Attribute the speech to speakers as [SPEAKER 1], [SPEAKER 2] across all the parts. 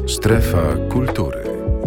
[SPEAKER 1] Strefa kultury.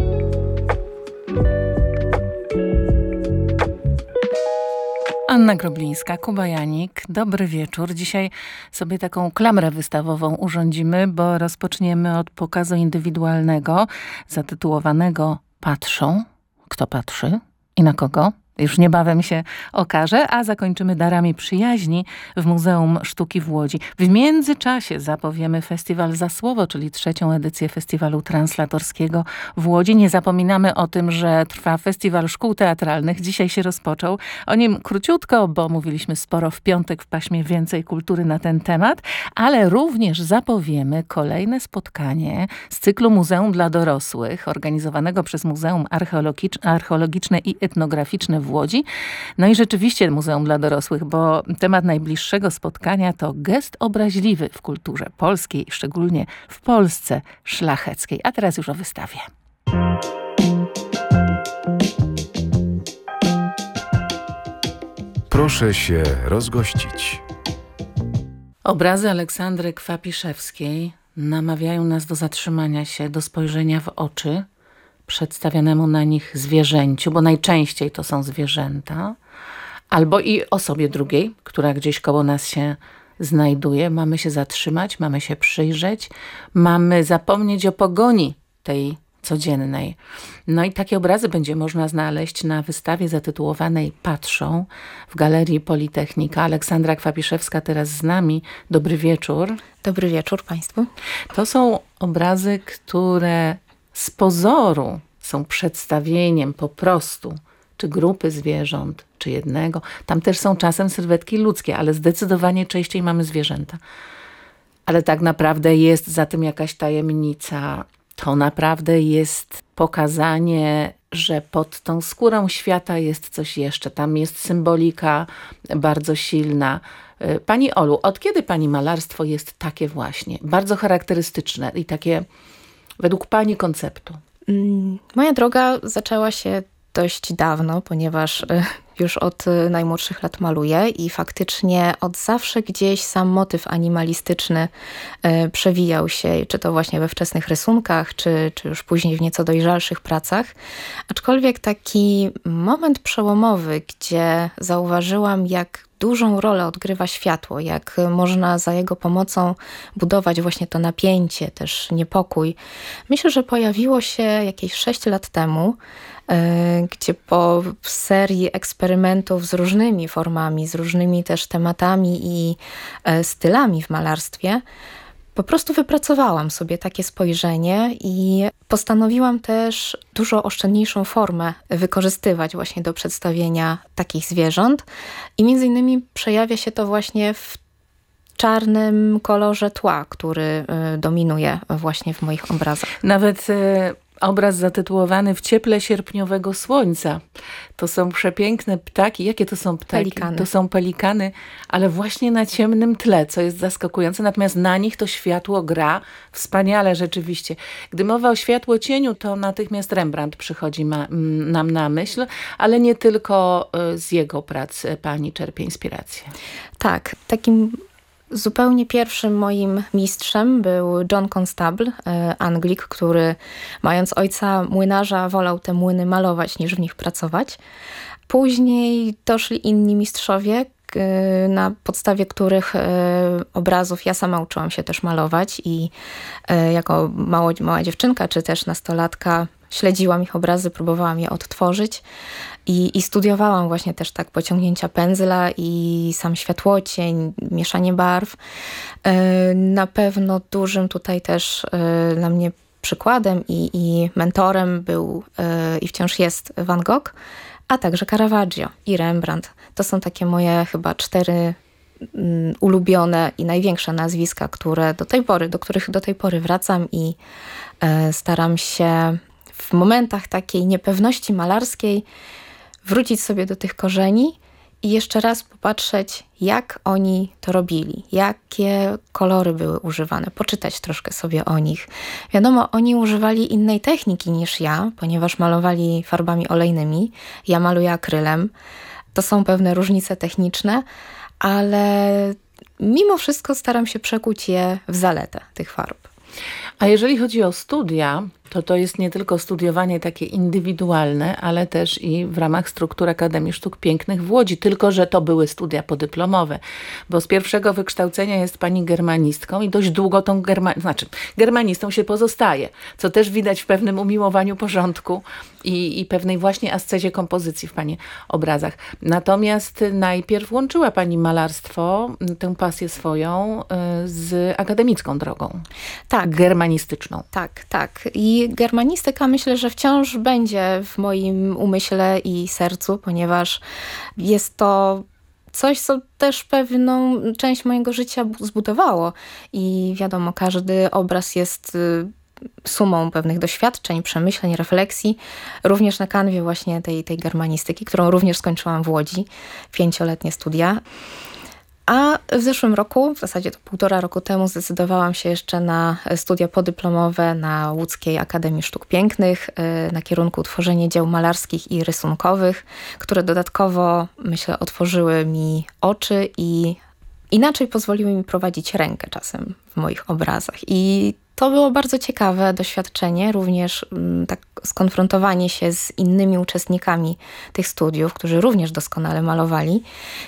[SPEAKER 2] Anna Groblińska, Kuba Janik. Dobry wieczór. Dzisiaj sobie taką klamrę wystawową urządzimy, bo rozpoczniemy od pokazu indywidualnego zatytułowanego Patrzą. Kto patrzy i na kogo? Już niebawem się okaże, a zakończymy darami przyjaźni w Muzeum Sztuki w Łodzi. W międzyczasie zapowiemy Festiwal Za Słowo, czyli 3. edycję Festiwalu Translatorskiego w Łodzi. Nie zapominamy o tym, że trwa Festiwal Szkół Teatralnych. Dzisiaj się rozpoczął. O nim króciutko, bo mówiliśmy sporo w piątek w paśmie Więcej Kultury na ten temat, ale również zapowiemy kolejne spotkanie z cyklu Muzeum dla Dorosłych, organizowanego przez Muzeum Archeologiczne i Etnograficzne w Łodzi. No i rzeczywiście Muzeum dla Dorosłych, bo temat najbliższego spotkania to gest obraźliwy w kulturze polskiej, szczególnie w Polsce szlacheckiej. A teraz już o wystawie.
[SPEAKER 1] Proszę się rozgościć.
[SPEAKER 2] Obrazy Aleksandry Kwapiszewskiej namawiają nas do zatrzymania się, do spojrzenia w oczy przedstawianemu na nich zwierzęciu, bo najczęściej to są zwierzęta, albo i osobie drugiej, która gdzieś koło nas się znajduje. Mamy się zatrzymać, mamy się przyjrzeć, mamy zapomnieć o pogoni tej codziennej. No i takie obrazy będzie można znaleźć na wystawie zatytułowanej Patrzą w Galerii Politechnika. Aleksandra Kwapiszewska teraz z nami. Dobry wieczór.
[SPEAKER 3] Dobry wieczór Państwu.
[SPEAKER 2] To są obrazy, które z pozoru są przedstawieniem po prostu czy grupy zwierząt, czy jednego. Tam też są czasem sylwetki ludzkie, ale zdecydowanie częściej mamy zwierzęta. Ale tak naprawdę jest za tym jakaś tajemnica. To naprawdę jest pokazanie, że pod tą skórą świata jest coś jeszcze. Tam jest symbolika bardzo silna. Pani Olu, od kiedy pani malarstwo jest takie właśnie, bardzo charakterystyczne i takie według pani konceptu?
[SPEAKER 3] Moja droga zaczęła się dość dawno, ponieważ już od najmłodszych lat maluję i faktycznie od zawsze gdzieś sam motyw animalistyczny przewijał się, czy to właśnie we wczesnych rysunkach, czy już później w nieco dojrzalszych pracach. Aczkolwiek taki moment przełomowy, gdzie zauważyłam, jak dużą rolę odgrywa światło, jak można za jego pomocą budować właśnie to napięcie, też niepokój. Myślę, że pojawiło się jakieś 6 lat temu, gdzie po serii eksperymentów z różnymi formami, z różnymi też tematami i stylami w malarstwie, po prostu wypracowałam sobie takie spojrzenie i postanowiłam też dużo oszczędniejszą formę wykorzystywać właśnie do przedstawienia takich zwierząt. I między innymi przejawia się to właśnie w czarnym kolorze tła, który dominuje właśnie w moich obrazach.
[SPEAKER 2] Nawet obraz zatytułowany W cieple sierpniowego słońca. To są przepiękne ptaki. Jakie to są ptaki?
[SPEAKER 3] Pelikany.
[SPEAKER 2] To są pelikany, ale właśnie na ciemnym tle, co jest zaskakujące. Natomiast na nich to światło gra wspaniale rzeczywiście. Gdy mowa o światło-cieniu, to natychmiast Rembrandt przychodzi nam na myśl, ale nie tylko z jego prac pani czerpie inspirację.
[SPEAKER 3] Tak, takim zupełnie pierwszym moim mistrzem był John Constable, Anglik, który mając ojca młynarza wolał te młyny malować niż w nich pracować. Później doszli inni mistrzowie, na podstawie których obrazów ja sama uczyłam się też malować i jako mała dziewczynka czy też nastolatka śledziłam ich obrazy, próbowałam je odtworzyć i studiowałam właśnie też tak pociągnięcia pędzla i sam światłocień, mieszanie barw. Na pewno dużym tutaj też dla mnie przykładem i mentorem był i wciąż jest Van Gogh, a także Caravaggio i Rembrandt. To są takie moje chyba 4 ulubione i największe nazwiska, do których do tej pory wracam i staram się w momentach takiej niepewności malarskiej wrócić sobie do tych korzeni i jeszcze raz popatrzeć, jak oni to robili, jakie kolory były używane, poczytać troszkę sobie o nich. Wiadomo, oni używali innej techniki niż ja, ponieważ malowali farbami olejnymi, ja maluję akrylem. To są pewne różnice techniczne, ale mimo wszystko staram się przekuć je w zaletę tych farb.
[SPEAKER 2] A jeżeli chodzi o studia, to jest nie tylko studiowanie takie indywidualne, ale też i w ramach struktur Akademii Sztuk Pięknych w Łodzi, tylko że to były studia podyplomowe, bo z pierwszego wykształcenia jest pani germanistką i dość długo tą germanistą się pozostaje, co też widać w pewnym umiłowaniu porządku i pewnej właśnie ascezie kompozycji w pani obrazach. Natomiast najpierw łączyła pani malarstwo, tę pasję swoją z akademicką drogą.
[SPEAKER 3] Tak.
[SPEAKER 2] Germanistyczną.
[SPEAKER 3] Tak. I germanistyka myślę, że wciąż będzie w moim umyśle i sercu, ponieważ jest to coś, co też pewną część mojego życia zbudowało. I wiadomo, każdy obraz jest sumą pewnych doświadczeń, przemyśleń, refleksji. Również na kanwie właśnie tej germanistyki, którą również skończyłam w Łodzi. 5-letnie studia. A w zeszłym roku, w zasadzie to 1,5 roku temu, zdecydowałam się jeszcze na studia podyplomowe na Łódzkiej Akademii Sztuk Pięknych na kierunku tworzenie dzieł malarskich i rysunkowych, które dodatkowo, myślę, otworzyły mi oczy i inaczej pozwoliły mi prowadzić rękę czasem w moich obrazach. I to było bardzo ciekawe doświadczenie, również tak skonfrontowanie się z innymi uczestnikami tych studiów, którzy również doskonale malowali,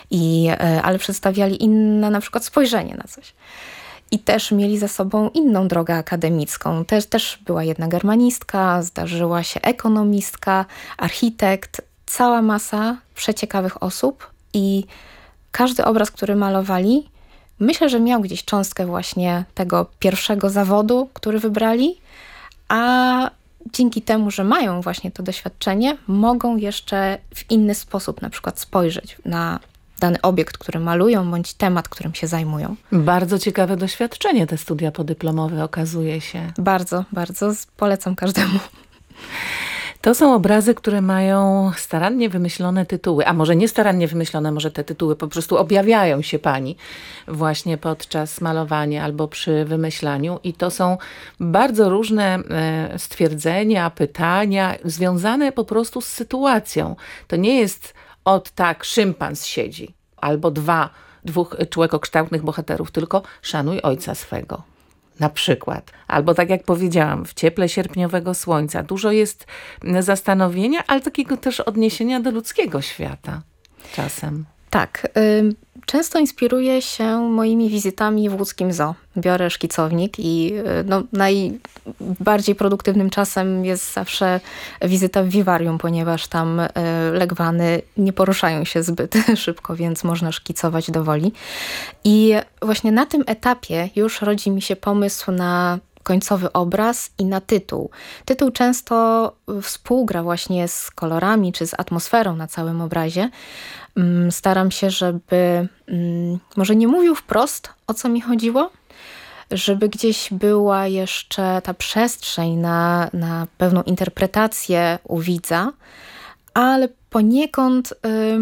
[SPEAKER 3] ale przedstawiali inne na przykład spojrzenie na coś. I też mieli za sobą inną drogę akademicką. Też była jedna germanistka, zdarzyła się ekonomistka, architekt, cała masa przeciekawych osób i każdy obraz, który malowali, myślę, że miał gdzieś cząstkę właśnie tego pierwszego zawodu, który wybrali, a dzięki temu, że mają właśnie to doświadczenie, mogą jeszcze w inny sposób na przykład spojrzeć na dany obiekt, który malują, bądź temat, którym się zajmują.
[SPEAKER 2] Bardzo ciekawe doświadczenie te studia podyplomowe, okazuje się.
[SPEAKER 3] Bardzo polecam każdemu.
[SPEAKER 2] To są obrazy, które mają starannie wymyślone tytuły, a może nie starannie wymyślone, może te tytuły po prostu objawiają się pani właśnie podczas malowania albo przy wymyślaniu i to są bardzo różne stwierdzenia, pytania związane po prostu z sytuacją. To nie jest tak szympan siedzi albo dwóch człekokształtnych bohaterów, tylko szanuj ojca swego. Na przykład. Albo tak jak powiedziałam, w cieple sierpniowego słońca. Dużo jest zastanowienia, ale takiego też odniesienia do ludzkiego świata czasem.
[SPEAKER 3] Tak. Często inspiruję się moimi wizytami w łódzkim zoo. Biorę szkicownik i najbardziej produktywnym czasem jest zawsze wizyta w wiwarium, ponieważ tam legwany nie poruszają się zbyt szybko, więc można szkicować do woli. I właśnie na tym etapie już rodzi mi się pomysł na końcowy obraz i na tytuł. Tytuł często współgra właśnie z kolorami czy z atmosferą na całym obrazie. Staram się, żeby może nie mówił wprost, o co mi chodziło, żeby gdzieś była jeszcze ta przestrzeń na pewną interpretację u widza, ale poniekąd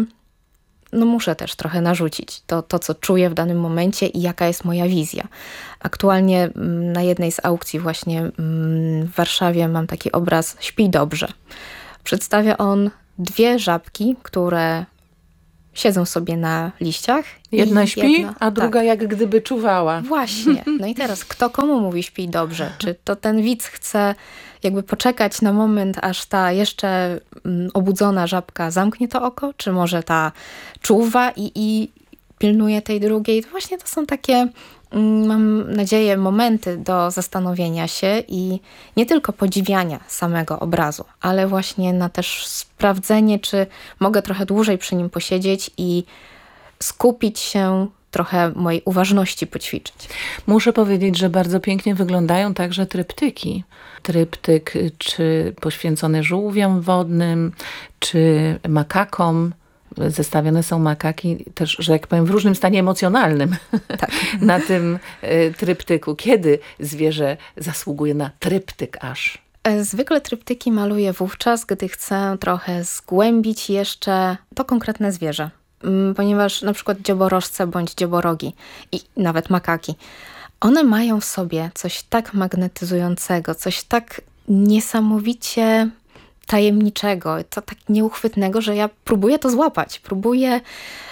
[SPEAKER 3] muszę też trochę narzucić to, co czuję w danym momencie i jaka jest moja wizja. Aktualnie na jednej z aukcji właśnie w Warszawie mam taki obraz Śpij dobrze. Przedstawia on 2 żabki, które siedzą sobie na liściach.
[SPEAKER 2] Jedna śpi, a druga tak, jak gdyby czuwała.
[SPEAKER 3] Właśnie. No i teraz kto komu mówi śpij dobrze? Czy to ten widz chce jakby poczekać na moment, aż ta jeszcze obudzona żabka zamknie to oko? Czy może ta czuwa i pilnuje tej drugiej? Właśnie to są takie, mam nadzieję, momenty do zastanowienia się i nie tylko podziwiania samego obrazu, ale właśnie na też sprawdzenie, czy mogę trochę dłużej przy nim posiedzieć i skupić się, trochę mojej uważności poćwiczyć.
[SPEAKER 2] Muszę powiedzieć, że bardzo pięknie wyglądają także tryptyki. Tryptyk czy poświęcony żółwiom wodnym, czy makakom. Zestawione są makaki też, że jak powiem, w różnym stanie emocjonalnym tak. na tym tryptyku. Kiedy zwierzę zasługuje na tryptyk aż?
[SPEAKER 3] Zwykle tryptyki maluję wówczas, gdy chcę trochę zgłębić jeszcze to konkretne zwierzę. Ponieważ na przykład dzioborożce bądź dzioborogi i nawet makaki, one mają w sobie coś tak magnetyzującego, coś tak niesamowicie tajemniczego, to tak nieuchwytnego, że ja próbuję to złapać, próbuję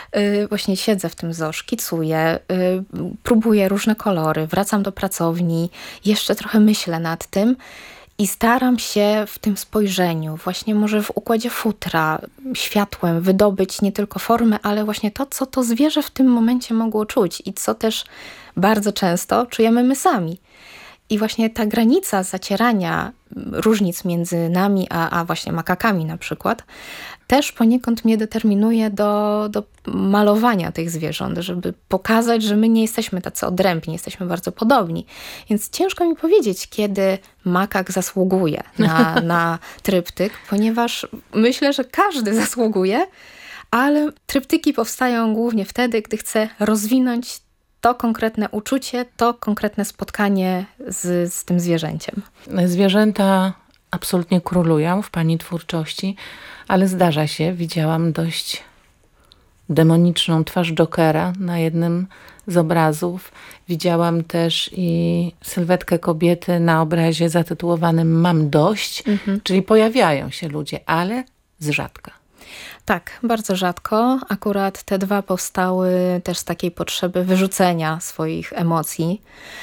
[SPEAKER 3] Właśnie siedzę w tym zoo, szkicuję, próbuję różne kolory, wracam do pracowni, jeszcze trochę myślę nad tym i staram się w tym spojrzeniu, właśnie może w układzie futra, światłem wydobyć nie tylko formę, ale właśnie to, co to zwierzę w tym momencie mogło czuć i co też bardzo często czujemy my sami. I właśnie ta granica zacierania różnic między nami a właśnie makakami na przykład też poniekąd mnie determinuje do malowania tych zwierząt, żeby pokazać, że my nie jesteśmy tacy odrębni, jesteśmy bardzo podobni. Więc ciężko mi powiedzieć, kiedy makak zasługuje na tryptyk, ponieważ myślę, że każdy zasługuje, ale tryptyki powstają głównie wtedy, gdy chcę rozwinąć to konkretne uczucie, to konkretne spotkanie z tym zwierzęciem.
[SPEAKER 2] Zwierzęta absolutnie królują w pani twórczości, ale zdarza się, widziałam dość demoniczną twarz Jokera na jednym z obrazów. Widziałam też i sylwetkę kobiety na obrazie zatytułowanym Mam dość, czyli pojawiają się ludzie, ale z rzadka.
[SPEAKER 3] Tak, bardzo rzadko. Akurat te dwa powstały też z takiej potrzeby wyrzucenia swoich emocji.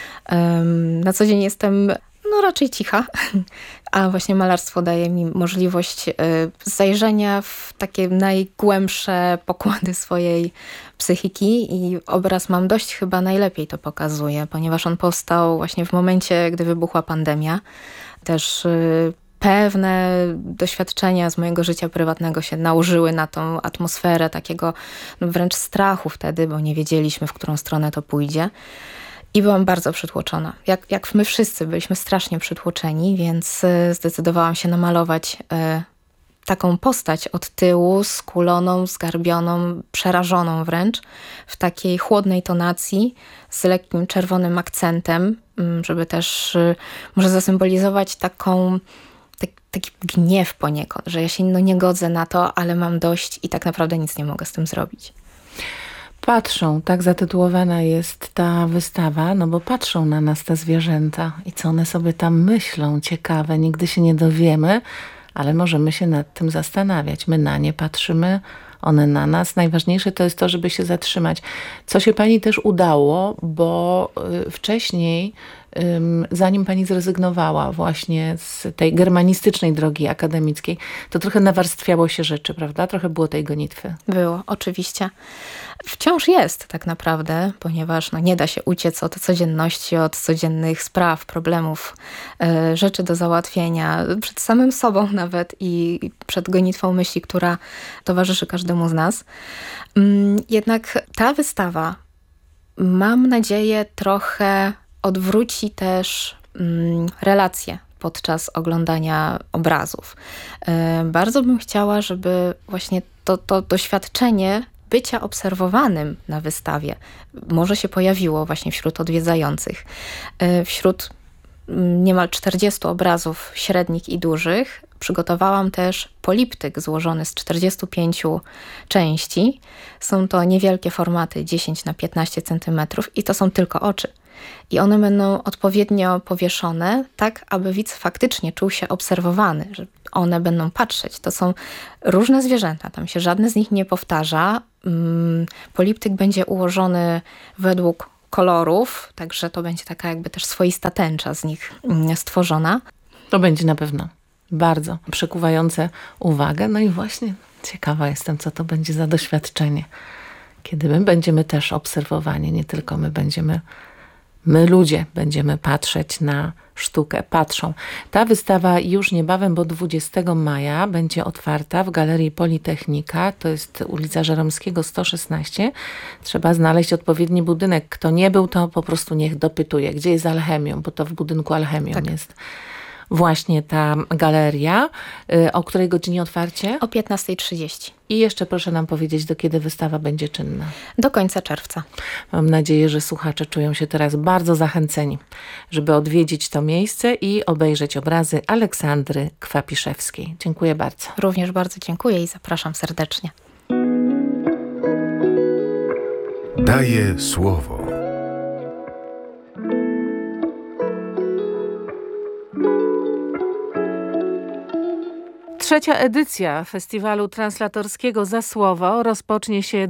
[SPEAKER 3] Na co dzień jestem raczej cicha, a właśnie malarstwo daje mi możliwość zajrzenia w takie najgłębsze pokłady swojej psychiki i obraz Mam dość chyba najlepiej to pokazuje, ponieważ on powstał właśnie w momencie, gdy wybuchła pandemia. Też pewne doświadczenia z mojego życia prywatnego się nałożyły na tą atmosferę takiego wręcz strachu wtedy, bo nie wiedzieliśmy, w którą stronę to pójdzie. I byłam bardzo przytłoczona. Jak my wszyscy byliśmy strasznie przytłoczeni, więc zdecydowałam się namalować taką postać od tyłu, skuloną, zgarbioną, przerażoną wręcz, w takiej chłodnej tonacji, z lekkim czerwonym akcentem, żeby też może zasymbolizować taki gniew poniekąd, że ja się nie godzę na to, ale mam dość i tak naprawdę nic nie mogę z tym zrobić.
[SPEAKER 2] Patrzą, tak zatytułowana jest ta wystawa, no bo patrzą na nas te zwierzęta i co one sobie tam myślą, ciekawe, nigdy się nie dowiemy, ale możemy się nad tym zastanawiać. My na nie patrzymy, one na nas. Najważniejsze to jest to, żeby się zatrzymać. Co się pani też udało, bo wcześniej, zanim pani zrezygnowała właśnie z tej germanistycznej drogi akademickiej, to trochę nawarstwiało się rzeczy, prawda? Trochę było tej gonitwy.
[SPEAKER 3] Było, oczywiście. Wciąż jest tak naprawdę, ponieważ nie da się uciec od codzienności, od codziennych spraw, problemów, rzeczy do załatwienia, przed samym sobą nawet i przed gonitwą myśli, która towarzyszy każdemu z nas. Jednak ta wystawa, mam nadzieję, trochę odwróci też relacje podczas oglądania obrazów. Bardzo bym chciała, żeby właśnie to doświadczenie bycia obserwowanym na wystawie może się pojawiło właśnie wśród odwiedzających. Wśród niemal 40 obrazów średnich i dużych przygotowałam też poliptyk złożony z 45 części. Są to niewielkie formaty 10 na 15 cm i to są tylko oczy. I one będą odpowiednio powieszone, tak aby widz faktycznie czuł się obserwowany, że one będą patrzeć. To są różne zwierzęta, tam się żadne z nich nie powtarza. Poliptyk będzie ułożony według kolorów, także to będzie taka jakby też swoista tęcza z nich stworzona.
[SPEAKER 2] To będzie na pewno bardzo przykuwające uwagę. No i właśnie ciekawa jestem, co to będzie za doświadczenie, kiedy my będziemy też obserwowani, nie tylko my ludzie będziemy patrzeć na sztukę. Patrzą. Ta wystawa już niebawem, bo 20 maja będzie otwarta w Galerii Politechnika. To jest ulica Żeromskiego 116. Trzeba znaleźć odpowiedni budynek. Kto nie był, to po prostu niech dopytuje. Gdzie jest Alchemium? Bo to w budynku Alchemium jest właśnie ta galeria. O której godzinie otwarcie?
[SPEAKER 3] O 15:30.
[SPEAKER 2] I jeszcze proszę nam powiedzieć, do kiedy wystawa będzie czynna.
[SPEAKER 3] Do końca czerwca.
[SPEAKER 2] Mam nadzieję, że słuchacze czują się teraz bardzo zachęceni, żeby odwiedzić to miejsce i obejrzeć obrazy Aleksandry Kwapiszewskiej. Dziękuję bardzo.
[SPEAKER 3] Również bardzo dziękuję i zapraszam serdecznie.
[SPEAKER 1] Daje słowo.
[SPEAKER 2] Trzecia edycja Festiwalu Translatorskiego Za Słowo rozpocznie się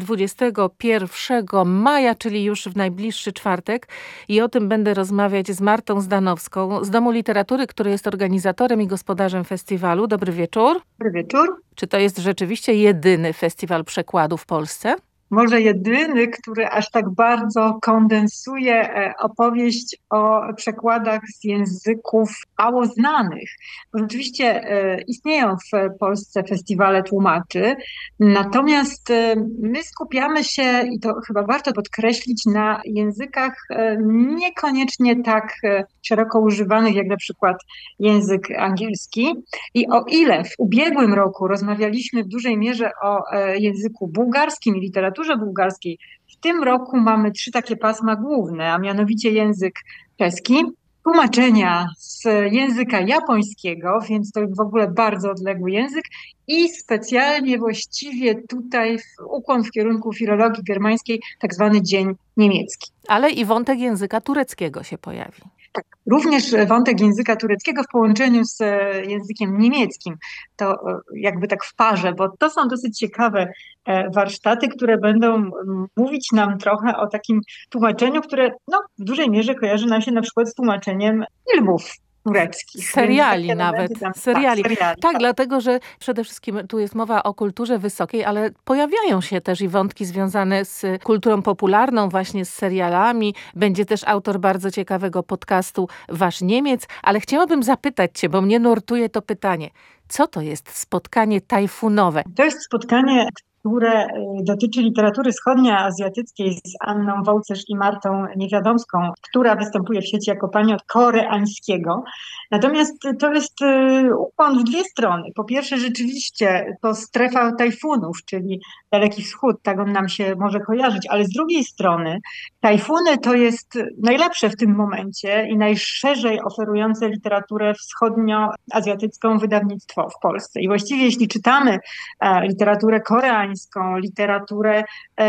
[SPEAKER 2] 21 maja, czyli już w najbliższy czwartek. I o tym będę rozmawiać z Martą Zdanowską z Domu Literatury, który jest organizatorem i gospodarzem festiwalu. Dobry wieczór.
[SPEAKER 4] Dobry wieczór.
[SPEAKER 2] Czy to jest rzeczywiście jedyny festiwal przekładu w Polsce?
[SPEAKER 4] Może jedyny, który aż tak bardzo kondensuje opowieść o przekładach z języków mało znanych. Bo rzeczywiście istnieją w Polsce festiwale tłumaczy, natomiast my skupiamy się, i to chyba warto podkreślić, na językach niekoniecznie tak szeroko używanych, jak na przykład język angielski. I o ile w ubiegłym roku rozmawialiśmy w dużej mierze o języku bułgarskim i literaturze bułgarskiej, w tym roku mamy 3 takie pasma główne, a mianowicie język czeski, tłumaczenia z języka japońskiego, więc to w ogóle bardzo odległy język, i specjalnie właściwie tutaj ukłon w kierunku filologii germańskiej, tak zwany dzień niemiecki.
[SPEAKER 2] Ale i wątek języka tureckiego się pojawi.
[SPEAKER 4] Tak, również wątek języka tureckiego w połączeniu z językiem niemieckim, to jakby tak w parze, bo to są dosyć ciekawe warsztaty, które będą mówić nam trochę o takim tłumaczeniu, które w dużej mierze kojarzy nam się na przykład z tłumaczeniem filmów tureckich.
[SPEAKER 2] Seriali nawet. Seriali. Tak,
[SPEAKER 4] tak.
[SPEAKER 2] Dlatego, że przede wszystkim tu jest mowa o kulturze wysokiej, ale pojawiają się też i wątki związane z kulturą popularną, właśnie z serialami. Będzie też autor bardzo ciekawego podcastu Wasz Niemiec, ale chciałabym zapytać Cię, bo mnie nurtuje to pytanie. Co to jest spotkanie tajfunowe?
[SPEAKER 4] To jest spotkanie, które dotyczy literatury wschodnioazjatyckiej z Anną Wołcerz i Martą Niewiadomską, która występuje w sieci jako pani od koreańskiego. Natomiast to jest ukłon w dwie strony. Po pierwsze, rzeczywiście to strefa tajfunów, czyli Daleki Wschód, tak on nam się może kojarzyć, ale z drugiej strony tajfuny to jest najlepsze w tym momencie i najszerzej oferujące literaturę wschodnioazjatycką wydawnictwo w Polsce. I właściwie jeśli czytamy literaturę koreańską, literaturę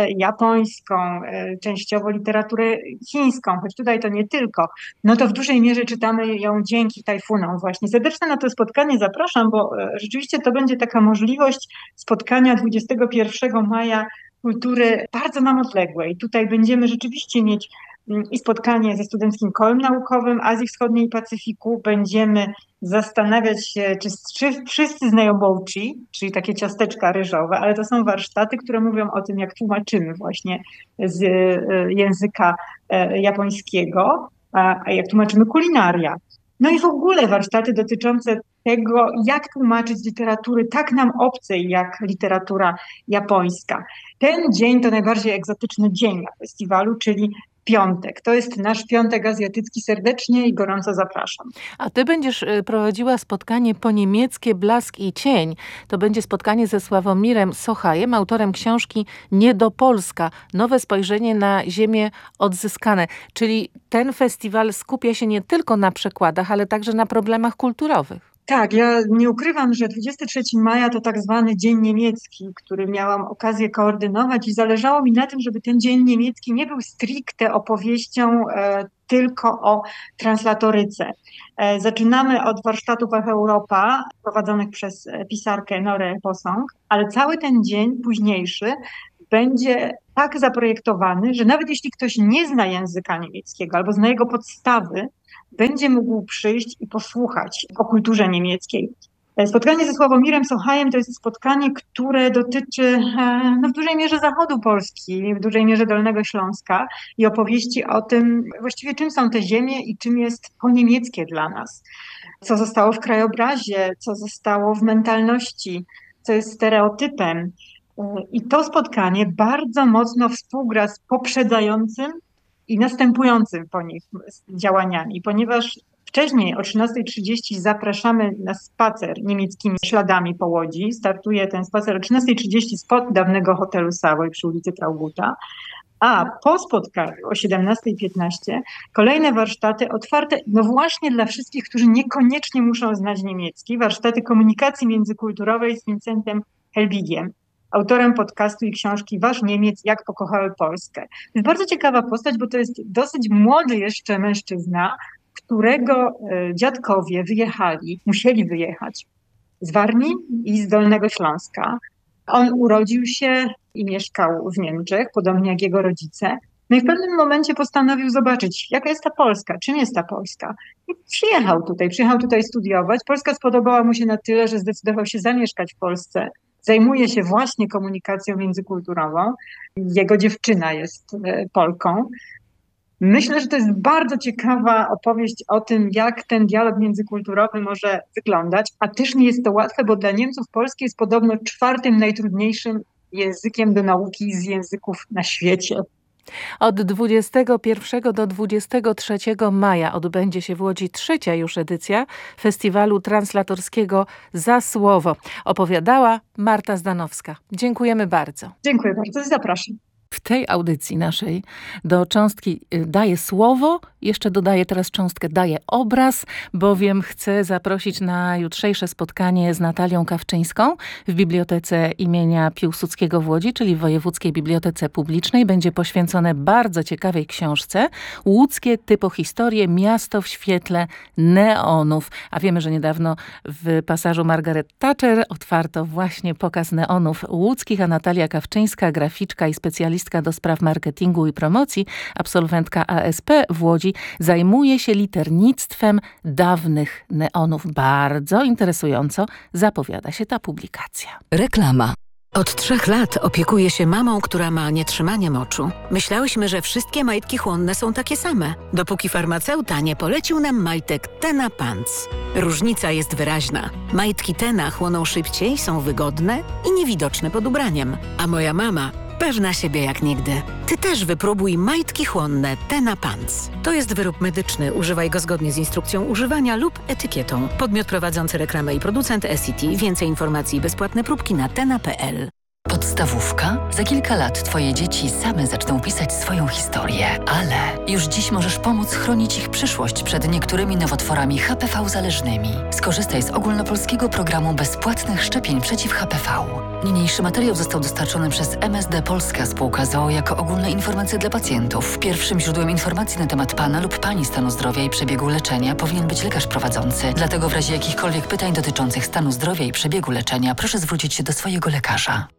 [SPEAKER 4] japońską, częściowo literaturę chińską, choć tutaj to nie tylko, no to w dużej mierze czytamy ją dzięki tajfunom właśnie. Serdecznie na to spotkanie zapraszam, bo rzeczywiście to będzie taka możliwość spotkania 21 maja kultury bardzo nam odległej. Tutaj będziemy rzeczywiście mieć i spotkanie ze Studenckim Kołem Naukowym Azji Wschodniej i Pacyfiku. Będziemy zastanawiać się, czy wszyscy znają bołci, czyli takie ciasteczka ryżowe, ale to są warsztaty, które mówią o tym, jak tłumaczymy właśnie z języka japońskiego, a jak tłumaczymy kulinaria. No i w ogóle warsztaty dotyczące tego, jak tłumaczyć z literatury tak nam obcej, jak literatura japońska. Ten dzień to najbardziej egzotyczny dzień na festiwalu, czyli piątek. To jest nasz piątek azjatycki. Serdecznie i gorąco zapraszam.
[SPEAKER 2] A ty będziesz prowadziła spotkanie po niemieckie Blask i cień. To będzie spotkanie ze Sławomirem Sochajem, autorem książki Niedopolska. Nowe spojrzenie na ziemię odzyskane. Czyli ten festiwal skupia się nie tylko na przekładach, ale także na problemach kulturowych.
[SPEAKER 4] Tak, ja nie ukrywam, że 23 maja to tak zwany Dzień Niemiecki, który miałam okazję koordynować i zależało mi na tym, żeby ten Dzień Niemiecki nie był stricte opowieścią tylko o translatoryce. Zaczynamy od warsztatów Europa prowadzonych przez pisarkę Norę Posąg, ale cały ten dzień późniejszy będzie tak zaprojektowany, że nawet jeśli ktoś nie zna języka niemieckiego albo zna jego podstawy, będzie mógł przyjść i posłuchać o kulturze niemieckiej. Spotkanie ze Sławomirem Sochajem to jest spotkanie, które dotyczy w dużej mierze zachodu Polski, w dużej mierze Dolnego Śląska i opowieści o tym właściwie czym są te ziemie i czym jest po niemieckie dla nas. Co zostało w krajobrazie, co zostało w mentalności, co jest stereotypem. I to spotkanie bardzo mocno współgra z poprzedzającym i następującym po nich działaniami, ponieważ wcześniej o 13:30 zapraszamy na spacer niemieckimi śladami po Łodzi. Startuje ten spacer o 13:30 spod dawnego hotelu Savoy przy ulicy Traugutta, a po spotkaniu o 17:15 kolejne warsztaty otwarte właśnie dla wszystkich, którzy niekoniecznie muszą znać niemiecki, warsztaty komunikacji międzykulturowej z Vincentem Helbigiem, autorem podcastu i książki Wasz Niemiec, jak pokochały Polskę. To jest bardzo ciekawa postać, bo to jest dosyć młody jeszcze mężczyzna, którego dziadkowie wyjechali, musieli wyjechać z Warmii i z Dolnego Śląska. On urodził się i mieszkał w Niemczech, podobnie jak jego rodzice. No i w pewnym momencie postanowił zobaczyć, jaka jest ta Polska, czym jest ta Polska. I przyjechał tutaj studiować. Polska spodobała mu się na tyle, że zdecydował się zamieszkać w Polsce. Zajmuje się właśnie komunikacją międzykulturową. Jego dziewczyna jest Polką. Myślę, że to jest bardzo ciekawa opowieść o tym, jak ten dialog międzykulturowy może wyglądać, a też nie jest to łatwe, bo dla Niemców polski jest podobno 4. najtrudniejszym językiem do nauki z języków na świecie.
[SPEAKER 2] Od 21 do 23 maja odbędzie się w Łodzi 3. już edycja Festiwalu Translatorskiego Za Słowo. Opowiadała Marta Zdanowska. Dziękujemy bardzo.
[SPEAKER 4] Dziękuję bardzo, zapraszam.
[SPEAKER 2] W tej audycji naszej do cząstki daje słowo, jeszcze dodaję teraz cząstkę daje obraz, bowiem chcę zaprosić na jutrzejsze spotkanie z Natalią Kawczyńską w Bibliotece imienia Piłsudskiego w Łodzi, czyli w Wojewódzkiej Bibliotece Publicznej. Będzie poświęcone bardzo ciekawej książce Łódzkie typohistorie, miasto w świetle neonów. A wiemy, że niedawno w pasażu Margaret Thatcher otwarto właśnie pokaz neonów łódzkich, a Natalia Kawczyńska, graficzka i specjalistka do spraw marketingu i promocji, absolwentka ASP w Łodzi, zajmuje się liternictwem dawnych neonów. Bardzo interesująco zapowiada się ta publikacja.
[SPEAKER 5] Reklama. Od 3 lat opiekuję się mamą, która ma nietrzymanie moczu. Myślałyśmy, że wszystkie majtki chłonne są takie same, dopóki farmaceuta nie polecił nam majtek Tena Pants. Różnica jest wyraźna. Majtki Tena chłoną szybciej, są wygodne i niewidoczne pod ubraniem. A moja mama pewna siebie jak nigdy. Ty też wypróbuj majtki chłonne Tena Pants. To jest wyrób medyczny. Używaj go zgodnie z instrukcją używania lub etykietą. Podmiot prowadzący reklamę i producent SCT. Więcej informacji i bezpłatne próbki na tena.pl.
[SPEAKER 6] Podstawówka? Za kilka lat twoje dzieci same zaczną pisać swoją historię, ale już dziś możesz pomóc chronić ich przyszłość przed niektórymi nowotworami HPV-zależnymi. Skorzystaj z ogólnopolskiego programu bezpłatnych szczepień przeciw HPV. Niniejszy materiał został dostarczony przez MSD Polska Spółka z o.o. jako ogólne informacje dla pacjentów. Pierwszym źródłem informacji na temat pana lub pani stanu zdrowia i przebiegu leczenia powinien być lekarz prowadzący. Dlatego w razie jakichkolwiek pytań dotyczących stanu zdrowia i przebiegu leczenia proszę zwrócić się do swojego lekarza.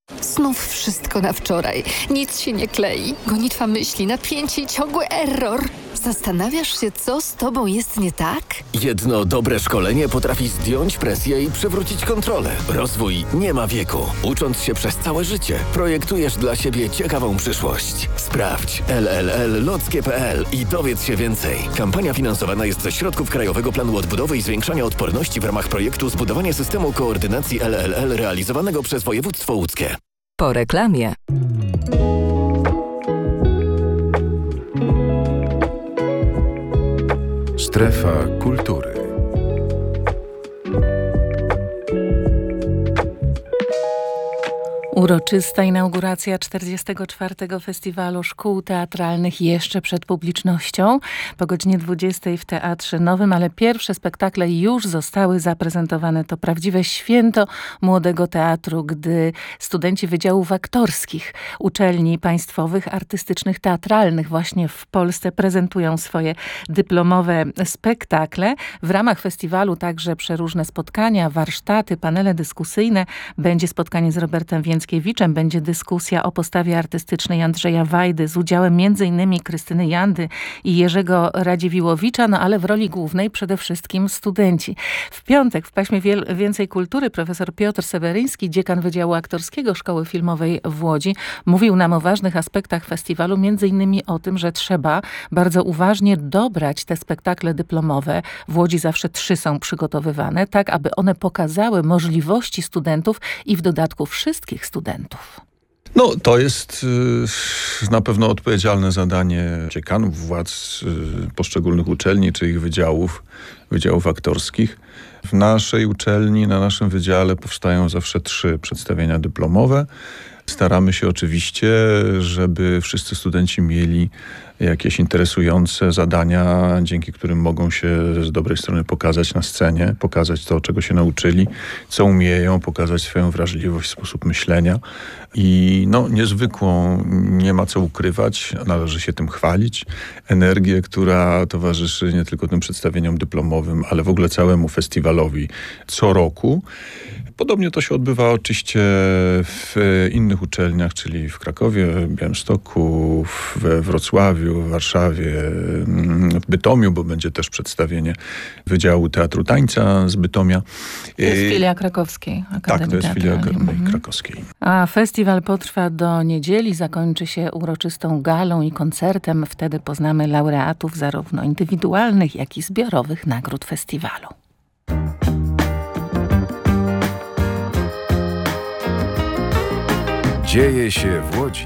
[SPEAKER 7] Znów wszystko na wczoraj. Nic się nie klei. Gonitwa myśli, napięcie i ciągły error. Zastanawiasz się, co z tobą jest nie tak?
[SPEAKER 8] Jedno dobre szkolenie potrafi zdjąć presję i przywrócić kontrolę. Rozwój nie ma wieku. Ucząc się przez całe życie, projektujesz dla siebie ciekawą przyszłość. Sprawdź LLL-lockie.pl i dowiedz się więcej. Kampania finansowana jest ze środków Krajowego Planu Odbudowy i Zwiększania Odporności w ramach projektu Zbudowanie systemu koordynacji LLL realizowanego przez województwo łódzkie.
[SPEAKER 5] Po reklamie.
[SPEAKER 1] Strefa kultury.
[SPEAKER 2] Uroczysta inauguracja 44. Festiwalu Szkół Teatralnych jeszcze przed publicznością. Po godzinie 20 w Teatrze Nowym, ale pierwsze spektakle już zostały zaprezentowane. To prawdziwe święto młodego teatru, gdy studenci Wydziałów Aktorskich uczelni państwowych, artystycznych, teatralnych właśnie w Polsce prezentują swoje dyplomowe spektakle. W ramach festiwalu także przeróżne spotkania, warsztaty, panele dyskusyjne. Będzie spotkanie z Robertem Więckiewiczem, będzie dyskusja o postawie artystycznej Andrzeja Wajdy z udziałem m.in. Krystyny Jandy i Jerzego Radziwiłowicza, no ale w roli głównej przede wszystkim studenci. W piątek w paśmie Więcej Kultury profesor Piotr Seweryński, dziekan Wydziału Aktorskiego Szkoły Filmowej w Łodzi, mówił nam o ważnych aspektach festiwalu, m.in. o tym, że trzeba bardzo uważnie dobrać te spektakle dyplomowe. W Łodzi zawsze 3 są przygotowywane, tak aby one pokazały możliwości studentów i w dodatku wszystkich studentów.
[SPEAKER 9] No, to jest na pewno odpowiedzialne zadanie dziekanów, władz poszczególnych uczelni czy ich wydziałów aktorskich. W naszej uczelni, na naszym wydziale powstają zawsze 3 przedstawienia dyplomowe. Staramy się oczywiście, żeby wszyscy studenci mieli jakieś interesujące zadania, dzięki którym mogą się z dobrej strony pokazać na scenie, pokazać to, czego się nauczyli, co umieją, pokazać swoją wrażliwość, sposób myślenia. I niezwykłą, nie ma co ukrywać, należy się tym chwalić, energię, która towarzyszy nie tylko tym przedstawieniom dyplomowym, ale w ogóle całemu festiwalowi co roku. Podobnie to się odbywa oczywiście w innych uczelniach, czyli w Krakowie, Białymstoku, we Wrocławiu, w Warszawie, w Bytomiu, bo będzie też przedstawienie Wydziału Teatru Tańca z Bytomia.
[SPEAKER 2] To jest filia krakowskiej Akademii
[SPEAKER 9] Tak, to jest filia
[SPEAKER 2] Teatralnej.
[SPEAKER 9] Akademii Krakowskiej.
[SPEAKER 2] A festiwal potrwa do niedzieli, zakończy się uroczystą galą i koncertem. Wtedy poznamy laureatów zarówno indywidualnych, jak i zbiorowych nagród festiwalu.
[SPEAKER 1] Dzieje się w Łodzi.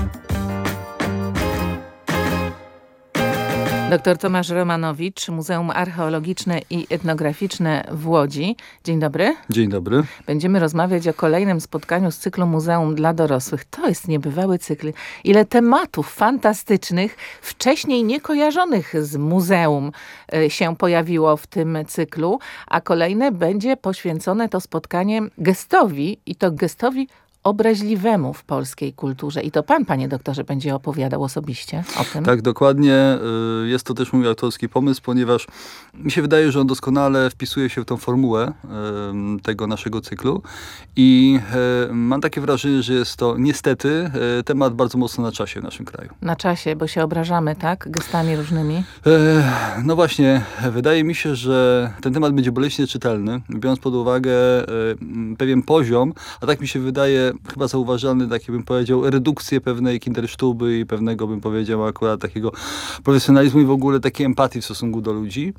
[SPEAKER 2] Dr Tomasz Romanowicz, Muzeum Archeologiczne i Etnograficzne w Łodzi. Dzień dobry.
[SPEAKER 10] Dzień dobry.
[SPEAKER 2] Będziemy rozmawiać o kolejnym spotkaniu z cyklu Muzeum dla Dorosłych. To jest niebywały cykl. Ile tematów fantastycznych, wcześniej niekojarzonych z muzeum się pojawiło w tym cyklu, a kolejne będzie poświęcone to spotkanie gestowi i to gestowi obraźliwemu w polskiej kulturze. I to pan, panie doktorze, będzie opowiadał osobiście o tym.
[SPEAKER 10] Tak, dokładnie. Jest to też mój autorski pomysł, ponieważ mi się wydaje, że on doskonale wpisuje się w tą formułę tego naszego cyklu i mam takie wrażenie, że jest to niestety temat bardzo mocno na czasie w naszym kraju.
[SPEAKER 2] Na czasie, bo się obrażamy, tak? Gestami różnymi.
[SPEAKER 10] No właśnie, wydaje mi się, że ten temat będzie boleśnie czytelny, biorąc pod uwagę pewien poziom, a tak mi się wydaje chyba zauważalny, taki bym powiedział, redukcję pewnej kindersztuby i pewnego, bym powiedział, akurat takiego profesjonalizmu i w ogóle takiej empatii w stosunku do ludzi.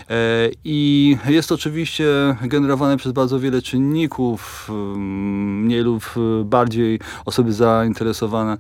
[SPEAKER 10] I jest to oczywiście generowane przez bardzo wiele czynników, mniej lub bardziej osoby zainteresowane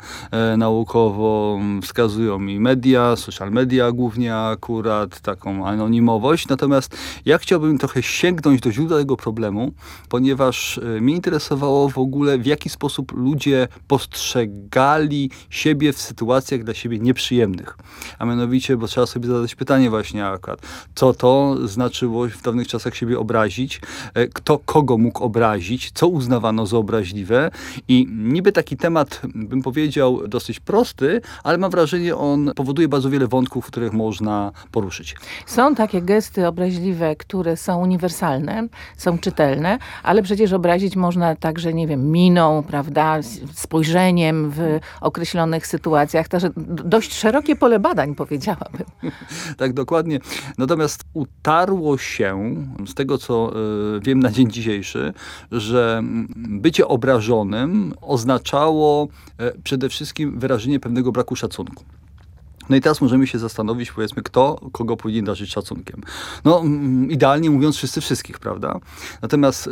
[SPEAKER 10] naukowo wskazują mi media, social media głównie akurat, taką anonimowość. Natomiast ja chciałbym trochę sięgnąć do źródła tego problemu, ponieważ mnie interesowało w ogóle, w jaki sposób ludzie postrzegali siebie w sytuacjach dla siebie nieprzyjemnych. A mianowicie, bo trzeba sobie zadać pytanie właśnie akurat, co to znaczyło w dawnych czasach siebie obrazić, kto kogo mógł obrazić, co uznawano za obraźliwe i niby taki temat, bym powiedział, dosyć prosty, ale mam wrażenie, on powoduje bardzo wiele wątków, których można poruszyć.
[SPEAKER 2] Są takie gesty obraźliwe, które są uniwersalne, są czytelne, ale przecież obrazić można także, nie wiem, miną, prawda, spojrzeniem w określonych sytuacjach. To dość szerokie pole badań, powiedziałabym.
[SPEAKER 10] Tak, dokładnie. Natomiast utarło się, z tego co wiem na dzień dzisiejszy, że bycie obrażonym oznaczało przede wszystkim wyrażenie pewnego braku szacunku. No i teraz możemy się zastanowić, powiedzmy, kto kogo powinien darzyć szacunkiem. No, idealnie mówiąc, wszyscy wszystkich, prawda? Natomiast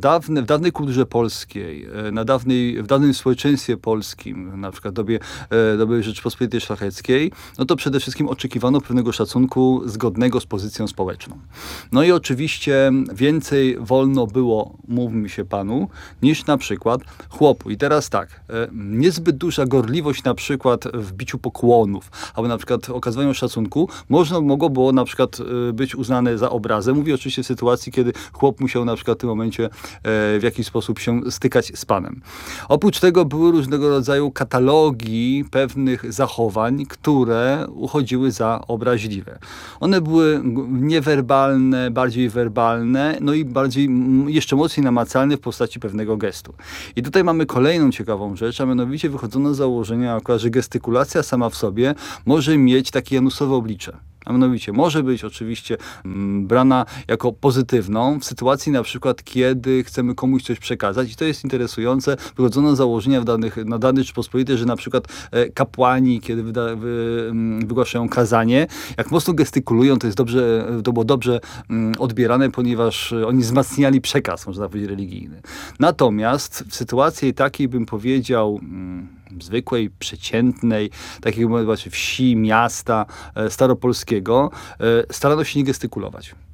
[SPEAKER 10] w dawnej kulturze polskiej, w dawnym społeczeństwie polskim, na przykład doby Rzeczypospolitej Szlacheckiej, no to przede wszystkim oczekiwano pewnego szacunku zgodnego z pozycją społeczną. No i oczywiście więcej wolno było, mówmy się panu, niż na przykład chłopu. I teraz tak, niezbyt duża gorliwość na przykład w biciu pokłonów, albo na przykład okazywaniu szacunku, mogło było na przykład być uznane za obrazę. Mówię oczywiście w sytuacji, kiedy chłop musiał na przykład w tym momencie w jakiś sposób się stykać z panem. Oprócz tego były różnego rodzaju katalogi pewnych zachowań, które uchodziły za obraźliwe. One były niewerbalne, bardziej werbalne, no i bardziej, jeszcze mocniej namacalne w postaci pewnego gestu. I tutaj mamy kolejną ciekawą rzecz, a mianowicie wychodzono z założenia, że gestykulacja sama w sobie może mieć takie janusowe oblicze. A mianowicie może być oczywiście brana jako pozytywną w sytuacji na przykład, kiedy chcemy komuś coś przekazać i to jest interesujące. Wychodzono z założenia na danej Rzeczypospolitej, że na przykład kapłani, kiedy wygłaszają kazanie, jak mocno gestykulują, to było dobrze odbierane, ponieważ oni wzmacniali przekaz, można powiedzieć, religijny. Natomiast w sytuacji takiej, bym powiedział, zwykłej, przeciętnej, takiego wsi, miasta staropolskiego, starano się nie gestykulować.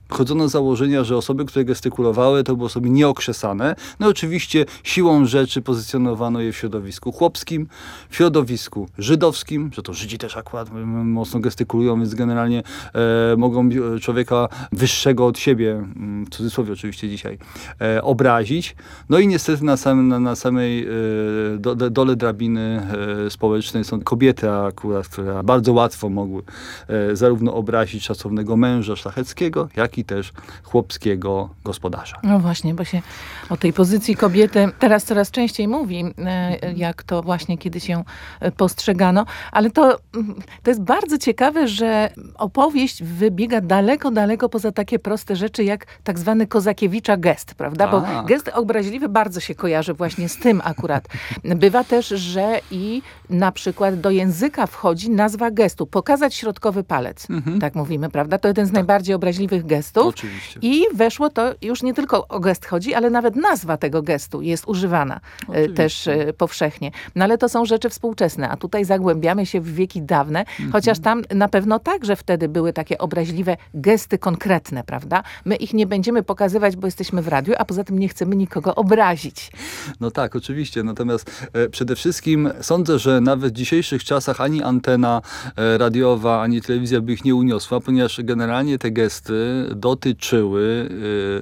[SPEAKER 10] Chodzono z założenia, że osoby, które gestykulowały, to były osoby nieokrzesane. No oczywiście siłą rzeczy pozycjonowano je w środowisku chłopskim, w środowisku żydowskim, że to Żydzi też akurat mocno gestykulują, więc generalnie mogą człowieka wyższego od siebie, w cudzysłowie oczywiście dzisiaj, obrazić. No i niestety na samej dole drabiny społecznej są kobiety akurat, które bardzo łatwo mogły zarówno obrazić szacownego męża szlacheckiego, jak i też chłopskiego gospodarza.
[SPEAKER 2] No właśnie, bo się o tej pozycji kobiety teraz coraz częściej mówi, jak to właśnie kiedyś ją postrzegano, ale to jest bardzo ciekawe, że opowieść wybiega daleko, daleko poza takie proste rzeczy, jak tak zwany Kozakiewicza gest, prawda? Bo gest obraźliwy bardzo się kojarzy właśnie z tym akurat. Bywa też, że i na przykład do języka wchodzi nazwa gestu. Pokazać środkowy palec. Tak mówimy, prawda? To jeden z najbardziej obraźliwych gestów.
[SPEAKER 10] Oczywiście.
[SPEAKER 2] I weszło to, już nie tylko o gest chodzi, ale nawet nazwa tego gestu jest używana też powszechnie. No ale to są rzeczy współczesne, a tutaj zagłębiamy się w wieki dawne, chociaż tam na pewno także wtedy były takie obraźliwe gesty konkretne, prawda? My ich nie będziemy pokazywać, bo jesteśmy w radiu, a poza tym nie chcemy nikogo obrazić.
[SPEAKER 10] No tak, oczywiście. Natomiast przede wszystkim sądzę, że nawet w dzisiejszych czasach ani antena radiowa, ani telewizja by ich nie uniosła, ponieważ generalnie te gesty dotyczyły,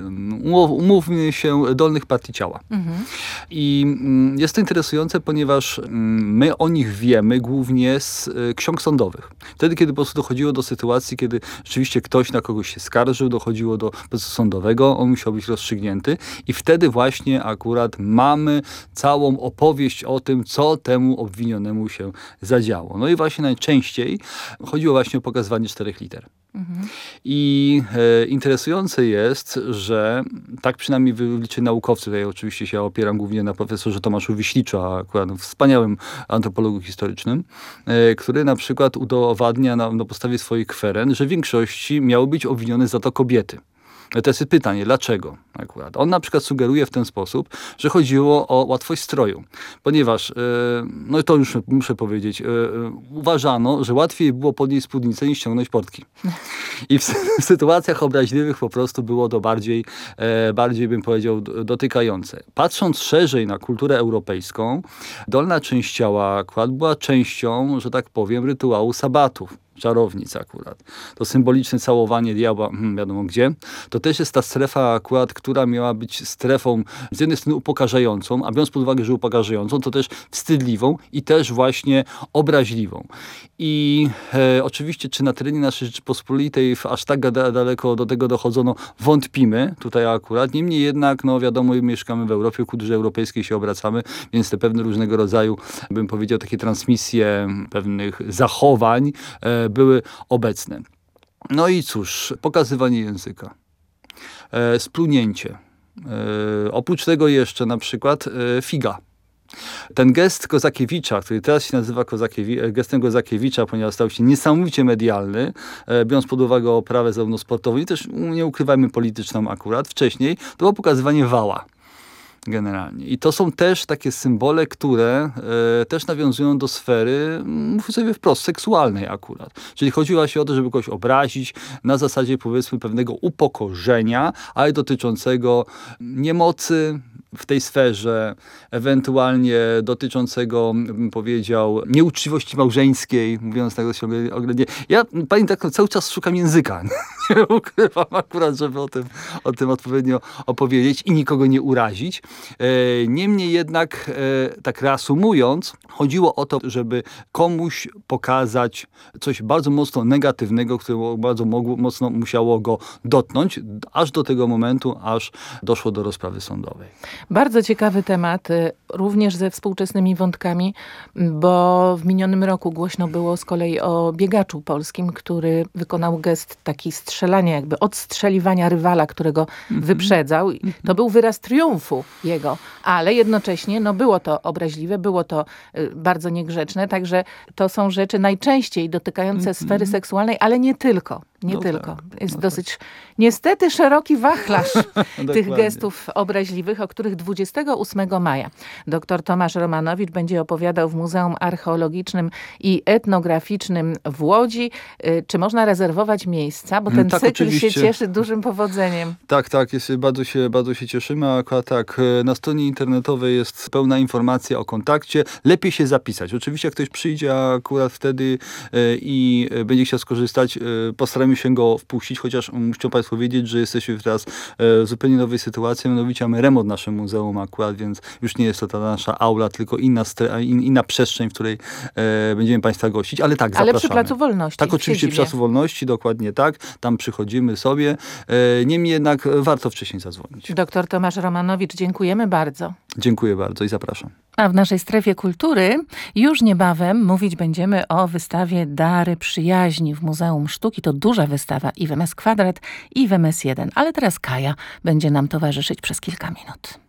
[SPEAKER 10] umówmy się, dolnych partii ciała. I jest to interesujące, ponieważ my o nich wiemy głównie z ksiąg sądowych. Wtedy, kiedy po prostu dochodziło do sytuacji, kiedy rzeczywiście ktoś na kogoś się skarżył, dochodziło do procesu sądowego, on musiał być rozstrzygnięty i wtedy właśnie akurat mamy całą opowieść o tym, co temu obwinionemu się zadziało. No i właśnie najczęściej chodziło właśnie o pokazywanie 4 liter. I interesujące jest, że tak przynajmniej wyliczyli naukowcy, tutaj oczywiście się opieram głównie na profesorze Tomaszu Wiśliczu, a akurat wspaniałym antropologu historycznym, który na przykład udowadnia na podstawie swoich kweren, że w większości miały być obwinione za to kobiety. To jest pytanie, dlaczego akurat? On na przykład sugeruje w ten sposób, że chodziło o łatwość stroju, ponieważ, no to już muszę powiedzieć, uważano, że łatwiej było podnieść spódnicę niż ściągnąć portki. I w sytuacjach obraźliwych po prostu było to bardziej bym powiedział dotykające. Patrząc szerzej na kulturę europejską, dolna część ciała akurat była częścią, że tak powiem, rytuału sabatów. Czarownic akurat. To symboliczne całowanie diabła, wiadomo gdzie. To też jest ta strefa akurat, która miała być strefą z jednej strony upokarzającą, a biorąc pod uwagę, że upokarzającą, to też wstydliwą i też właśnie obraźliwą. I oczywiście, czy na terenie naszej Rzeczypospolitej aż tak daleko do tego dochodzono, wątpimy tutaj akurat. Niemniej jednak, no wiadomo, mieszkamy w Europie, w kulturze europejskiej się obracamy, więc te pewne różnego rodzaju, bym powiedział, takie transmisje pewnych zachowań były obecne. No i cóż, pokazywanie języka, splunięcie. Oprócz tego jeszcze na przykład figa. Ten gest Kozakiewicza, który teraz się nazywa gestem Kozakiewicza, ponieważ stał się niesamowicie medialny, biorąc pod uwagę oprawę zarówno sportową i też, nie ukrywajmy, polityczną akurat, wcześniej, to było pokazywanie wała. Generalnie. I to są też takie symbole, które też nawiązują do sfery, mówmy sobie wprost, seksualnej akurat. Czyli chodziło się o to, żeby kogoś obrazić na zasadzie, powiedzmy, pewnego upokorzenia, ale dotyczącego niemocy w tej sferze, ewentualnie dotyczącego, bym powiedział, nieuczciwości małżeńskiej, mówiąc tak oględnie. Ja, pani, tak cały czas szukam języka. Nie ukrywam akurat, żeby o tym odpowiednio opowiedzieć i nikogo nie urazić. Niemniej jednak, tak reasumując, chodziło o to, żeby komuś pokazać coś bardzo mocno negatywnego, które bardzo mocno musiało go dotknąć, aż do tego momentu, aż doszło do rozprawy sądowej.
[SPEAKER 2] Bardzo ciekawy temat, również ze współczesnymi wątkami, bo w minionym roku głośno było z kolei o biegaczu polskim, który wykonał gest taki strzelania, jakby odstrzeliwania rywala, którego wyprzedzał. To był wyraz triumfu jego, ale jednocześnie no, było to obraźliwe, było to bardzo niegrzeczne, także to są rzeczy najczęściej dotykające sfery seksualnej, ale nie tylko. Nie tylko. Jest dosyć niestety szeroki wachlarz tych gestów obraźliwych, o których Kultury 28 maja. Dr Tomasz Romanowicz będzie opowiadał w Muzeum Archeologicznym i Etnograficznym w Łodzi. Czy można rezerwować miejsca? Bo ten cykl oczywiście się cieszy dużym powodzeniem.
[SPEAKER 10] Tak, bardzo się cieszymy. Akurat tak, na stronie internetowej jest pełna informacja o kontakcie. Lepiej się zapisać. Oczywiście jak ktoś przyjdzie akurat wtedy i będzie chciał skorzystać, postaramy się go wpuścić, chociaż muszę Państwu wiedzieć, że jesteśmy teraz w zupełnie nowej sytuacji, mianowicie mamy remont w naszym muzeum akurat, więc już nie jest to ta nasza aula, tylko inna przestrzeń, w której będziemy Państwa gościć, ale tak, zapraszamy.
[SPEAKER 2] Ale przy Placu Wolności.
[SPEAKER 10] Tak, oczywiście przy Placu Wolności, dokładnie tak. Tam przychodzimy sobie. Niemniej jednak warto wcześniej zadzwonić.
[SPEAKER 2] Doktor Tomasz Romanowicz, dziękujemy bardzo.
[SPEAKER 10] Dziękuję bardzo i zapraszam.
[SPEAKER 2] A w naszej strefie kultury już niebawem mówić będziemy o wystawie Dary Przyjaźni w Muzeum Sztuki. To duża wystawa i w MS Kwadrat, i w MS1. Ale teraz Kaja będzie nam towarzyszyć przez kilka minut.